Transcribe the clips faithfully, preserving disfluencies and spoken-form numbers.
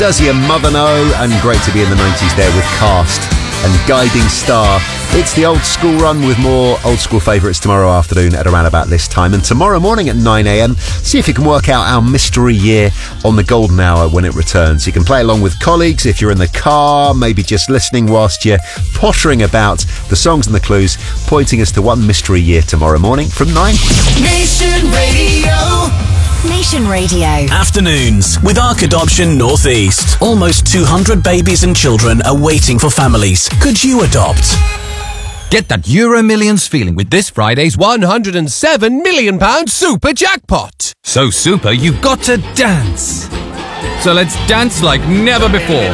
Does your mother know? And great to be in the nineties there with Cast and Guiding Star. It's the Old School Run with more old school favourites tomorrow afternoon at around about this time. And tomorrow morning at nine a.m, see if you can work out our mystery year on the golden hour when it returns. You can play along with colleagues if you're in the car, maybe just listening whilst you're pottering about the songs and the clues, pointing us to one mystery year tomorrow morning from nine. Nation Radio. Nation Radio. Afternoons with Ark Adoption Northeast. Almost two hundred babies and children are waiting for families. Could you adopt? Get that Euro Millions feeling with this Friday's one hundred seven million pounds super jackpot. So super, you've got to dance. So let's dance like never before.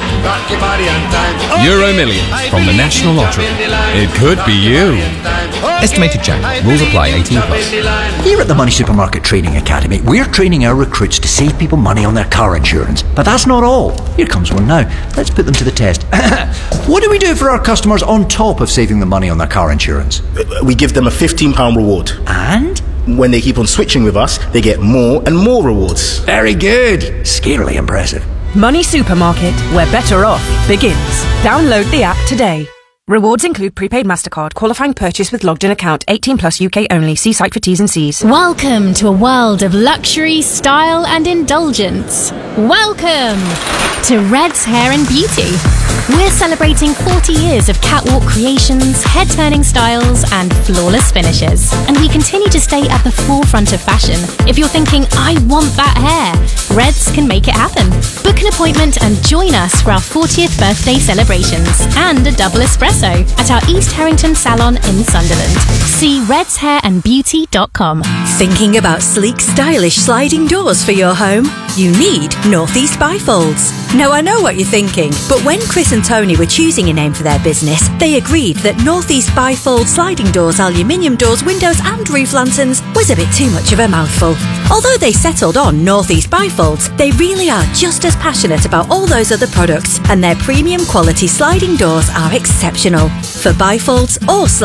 Euro Millions from the National Lottery. It could be you. Estimated change. Rules apply. eighteen plus. Here at the Money Supermarket Training Academy, we're training our recruits to save people money on their car insurance. But that's not all. Here comes one now. Let's put them to the test. What do we do for our customers on top of saving them money on their car insurance? We give them a fifteen pounds reward. And? When they keep on switching with us, they get more and more rewards. Very good. Scarily impressive. Money Supermarket, where better off begins. Download the app today. Rewards include prepaid MasterCard, qualifying purchase with logged-in account, eighteen plus U K only. See site for T's and C's. Welcome to a world of luxury, style and indulgence. Welcome to Red's Hair and Beauty. We're celebrating forty years of catwalk creations, head-turning styles and flawless finishes. And we continue to stay at the forefront of fashion. If you're thinking, I want that hair, Red's can make it happen. Book an appointment and join us for our fortieth birthday celebrations and a double espresso at our East Harrington salon in Sunderland. See reds hair and beauty dot com. Thinking about sleek, stylish sliding doors for your home? You need Northeast Bifolds. Now, I know what you're thinking, but when Chris and Tony were choosing a name for their business, they agreed that Northeast Bifold sliding doors, aluminium doors, windows and roof lanterns was a bit too much of a mouthful. Although they settled on Northeast Bifolds, they really are just as passionate about all those other products, and their premium quality sliding doors are exceptional. For bifolds or sliding